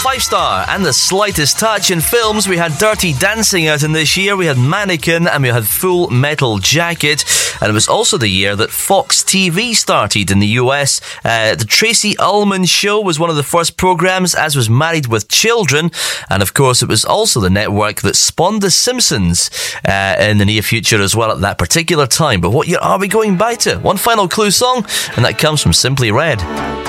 5-star. And The Slightest Touch. In films, we had Dirty Dancing out in this year, we had Mannequin, and we had Full Metal Jacket. And it was also the year that Fox TV started in the US. The Tracy Ullman Show was one of the first programmes, as was Married with Children. And of course, it was also the network that spawned The Simpsons in the near future as well at that particular time. But what year are we going back to? One final clue song, and that comes from Simply Red.